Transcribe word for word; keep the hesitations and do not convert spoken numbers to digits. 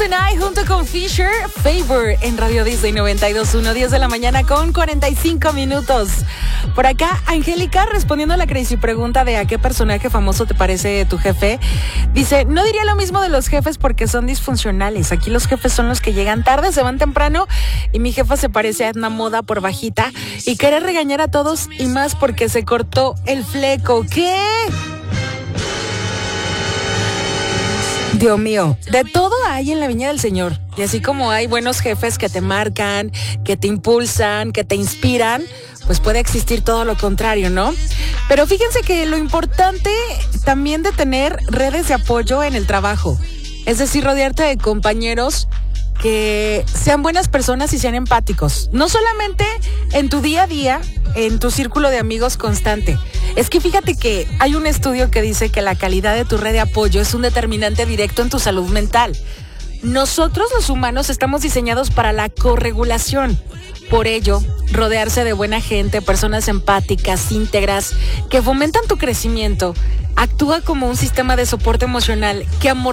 Tonight junto con Fisher, Favor en Radio Disney noventa y dos punto uno, diez de la mañana con cuarenta y cinco minutos. Por acá, Angélica, respondiendo a la crazy pregunta de a qué personaje famoso te parece tu jefe, dice, no diría lo mismo de los jefes porque son disfuncionales. Aquí los jefes son los que llegan tarde, se van temprano, y mi jefa se parece a Edna Moda por bajita y quiere regañar a todos y más porque se cortó el fleco. ¿Qué? Dios mío, de todo hay en la viña del Señor. Y así como hay buenos jefes que te marcan, que te impulsan, que te inspiran, pues puede existir todo lo contrario, ¿no? Pero fíjense que lo importante también de tener redes de apoyo en el trabajo, es decir, rodearte de compañeros que sean buenas personas y sean empáticos. No solamente en tu día a día, en tu círculo de amigos constante. Es que fíjate que hay un estudio que dice que la calidad de tu red de apoyo es un determinante directo en tu salud mental. Nosotros los humanos estamos diseñados para la corregulación. Por ello, rodearse de buena gente, personas empáticas, íntegras, que fomentan tu crecimiento, actúa como un sistema de soporte emocional que amortigua